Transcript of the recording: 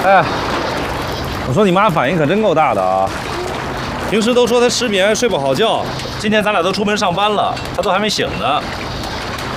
哎，我说你妈反应可真够大的啊！平时都说她失眠睡不好觉，今天咱俩都出门上班了，她都还没醒呢。